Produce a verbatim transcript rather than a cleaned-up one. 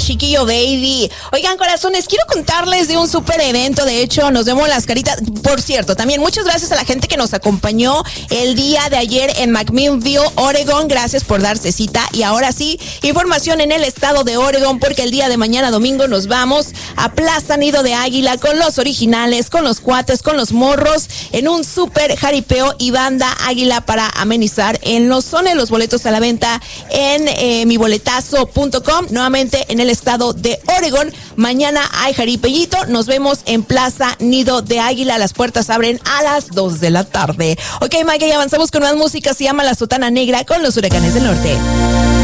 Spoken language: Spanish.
chiquillo baby. Oigan, corazones, quiero contarles de un súper evento. De hecho, nos vemos las caritas. Por cierto, también muchas gracias a la gente que nos acompañó el día de ayer en McMinnville, Oregon. Gracias por darse cita. Y ahora sí, información en el estado de Oregon, porque el día de mañana domingo nos vamos a Plaza Nido de Águila con los originales, con los cuates, con los morros, en un súper jaripeo y banda Águila para amenizar en los zones. Los boletos a la venta en eh, mi boletazo punto com, nuevamente en el estado de Oregon. Mañana hay jaripellito. Nos vemos en Plaza Nido de Águila. Las puertas abren a las dos de la tarde. Ok, Mike, ya avanzamos con más música. Se llama La Sotana Negra con los Huracanes del Norte.